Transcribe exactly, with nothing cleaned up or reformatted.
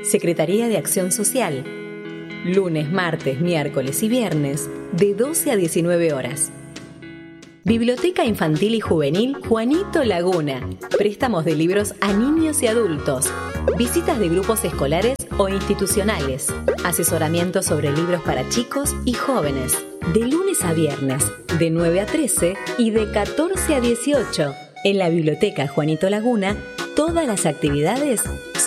Secretaría de Acción Social. Lunes, martes, miércoles y viernes, de doce a diecinueve horas. Biblioteca Infantil y Juvenil Juanito Laguna. Préstamos de libros a niños y adultos. Visitas de grupos escolares o institucionales. Asesoramiento sobre libros para chicos y jóvenes. De lunes a viernes, de nueve a trece y de catorce a dieciocho. En la Biblioteca Juanito Laguna, todas las actividades